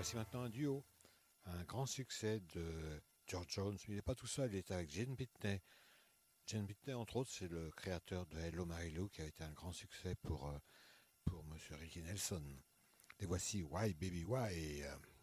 Voici maintenant un duo, un grand succès de George Jones. Il n'est pas tout seul, il est avec Gene Pitney. Gene Pitney, entre autres, c'est le créateur de Hello Mary Lou, qui a été un grand succès pour Monsieur Ricky Nelson. Et voici Why Baby Why.